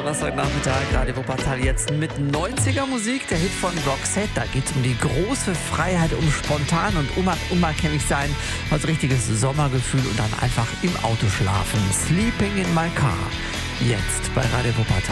Donnerstagnachmittag, Radio Wuppertal jetzt mit 90er Musik, der Hit von Roxette. Da geht es um die große Freiheit, um spontan und unmarkennig sein, also richtiges Sommergefühl und dann einfach im Auto schlafen. Sleeping in my car. Jetzt bei Radio Wuppertal.